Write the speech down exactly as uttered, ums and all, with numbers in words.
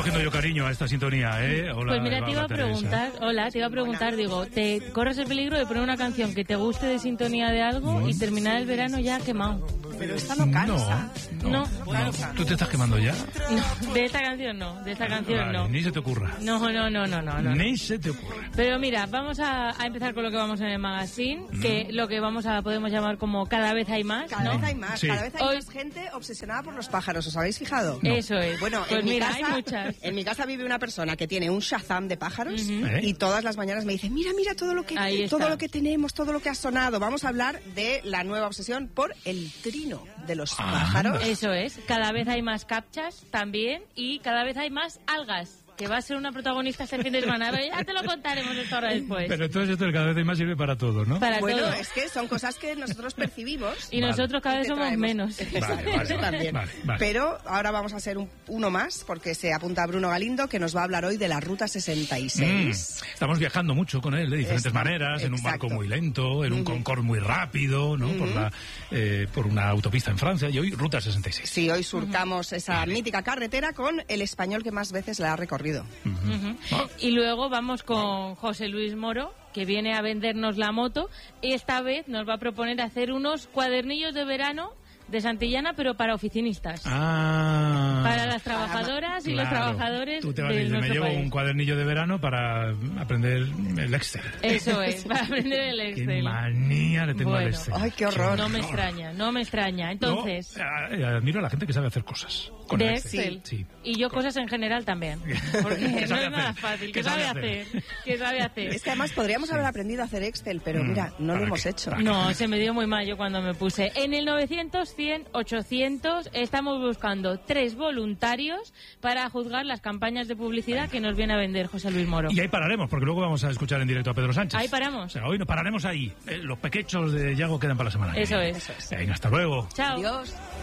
cogiendo yo cariño a esta sintonía, ¿eh? Hola, pues mira, Eva, te iba a Teresa. preguntar, hola, te iba a preguntar, digo, ¿te corres el peligro de poner una canción que te guste de sintonía de algo No. y terminar el verano ya quemado? Pero esta no cansa. No, No. no, no. ¿Tú te estás quemando ya? No, de esta canción no, de esta canción Vale, no. ni se te ocurra. No, no, no, no, no, no. Ni se te ocurra. Pero mira, vamos a, a empezar con lo que vamos en el magazine, Mm. que lo que vamos a podemos llamar como cada vez hay más, Cada ¿no? vez hay más, Sí. cada vez hay Hoy- más gente obsesionada por los pájaros, ¿os habéis fijado? Eso es. Bueno, pues en mi mira, casa, hay muchas. en mi casa vive una persona que tiene un Shazam de pájaros Ujú. ¿Eh? y todas las mañanas me dice, mira, mira todo lo que Ahí está. todo lo que tenemos, todo lo que ha sonado. Vamos a hablar de la nueva obsesión por el trino de los Ah, pájaros. Eso es. Cada vez hay más captchas también y cada vez hay más algas, que va a ser una protagonista este fin de semana. Pero ya te lo contaremos esta hora después. Pero entonces esto del cada vez hay más sirve para todo, ¿no? Para Bueno, todo. es que son cosas que nosotros percibimos. Y Vale. nosotros cada y vez te somos traemos. menos. Exacto, vale, eso vale, también. vale, vale. Pero ahora vamos a hacer un- uno más porque se apunta Bruno Galindo, que nos va a hablar hoy de la Ruta sesenta y Mm, seis. Estamos viajando mucho con él de diferentes Está- maneras, en un exacto. barco muy lento, en un Concorde muy rápido, ¿no? por, la, eh, por una autopista en Francia y hoy Ruta sesenta y seis. Sí, hoy surcamos esa mítica carretera con el español que más veces la ha recorrido. Ujú. Ah. Y luego vamos con José Luis Moro, que viene a vendernos la moto. Y esta vez nos va a proponer hacer unos cuadernillos de verano de Santillana, pero para oficinistas. Ah. Para las trabajadoras y los Claro. trabajadores Tú te vas a de decir, me nuestro llevo país. un cuadernillo de verano para aprender el Excel. Eso es, para aprender el Qué Excel. manía le tengo al Bueno. Excel. Ay, qué horror. No me extraña, no me extraña. Entonces, Yo, eh, admiro a la gente que sabe hacer cosas con de el Excel. Sí. Y yo cosas en general también. Porque ¿Qué no sabe es nada hacer? fácil. ¿Qué ¿Qué sabe sabe hacer? ¿Qué sabe hacer? Es que además podríamos haber aprendido a hacer Excel, pero mira, no lo ¿para hemos qué? hecho. ¿Para No, se me dio muy mal yo cuando me puse. En el novecientos, cien, ochocientos estamos buscando tres voluntarios para juzgar las campañas de publicidad que nos viene a vender José Luis Moro. Y ahí pararemos, porque luego vamos a escuchar en directo a Pedro Sánchez. Ahí paramos. O sea, hoy nos pararemos ahí. Eh, los pequechos de Yago quedan para la semana. que Eso viene. es. Venga, hasta luego. Chao. Adiós.